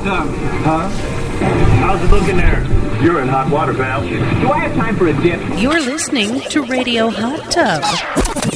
tub. Huh? How's it looking there? You're in hot water, pal. Do I have time for a dip? You're listening to Radio Hot Tub.